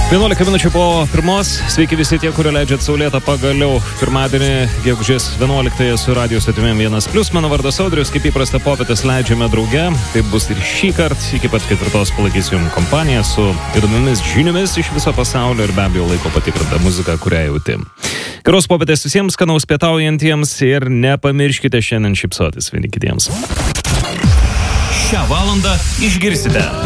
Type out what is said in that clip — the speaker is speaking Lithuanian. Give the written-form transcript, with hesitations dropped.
11 minučių po pirmos. Sveiki visi tie, kurie leidžiat saulėtą pagaliau pirmadienį, gegužės 11 su Radio Stotim 1+. Mano vardas Audrius, kaip įprasta popietės leidžiame drauge. Taip bus ir šį kartą, iki pat 4 palaikysiu jums kompaniją su įdomiamis žiniomis iš viso pasaulio ir be abejo laiko patikrinta muzika, kurią jauti. Geros popietės visiems, skanaus pietaujantiems ir nepamirškite šiandien šypsotis vieni kitiems. Šią valandą išgirsite